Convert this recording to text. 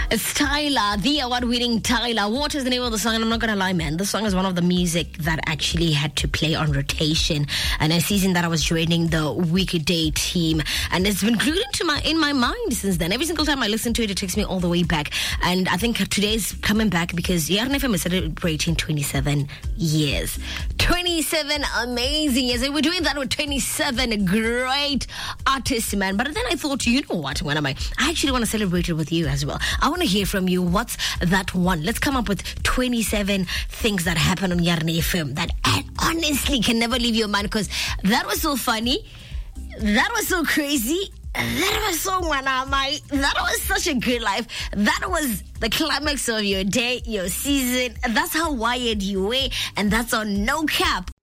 It's Tyler, the award-winning Tyler. What is the name of the song? And I'm not going to lie, man. This song is one of the music that actually had to play on rotation. And a season that I was joining the weekday team. And it's been glued in my mind since then. Every single time I listen to it, it takes me all the way back. And I think today's coming back because Yarn FM is celebrating 27 years. 27 amazing years. And we're doing that with 27 great artists, man. But then I thought, you know what? When am I actually want to celebrate it with you as well. I want to hear from you. What's that one? Let's come up with 27 things that happen on Yarn FM that honestly can never leave your mind, because that was so funny. That was so crazy. That was so manamai. That was such a good life. That was the climax of your day, your season. That's how wired you were, and that's on No Cap